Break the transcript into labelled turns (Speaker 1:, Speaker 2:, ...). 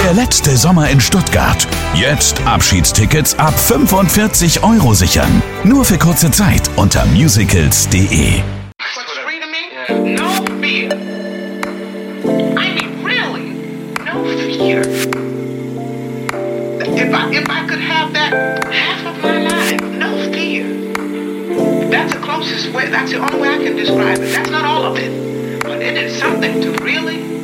Speaker 1: Der letzte Sommer in Stuttgart. Jetzt Abschiedstickets ab 45 € sichern. Nur für kurze Zeit unter musicals.de.
Speaker 2: No fear. I mean, really, no fear. If I could have that half of my life, no fear. That's the closest way, that's the only way I can describe it. That's not all of it, but it is something to really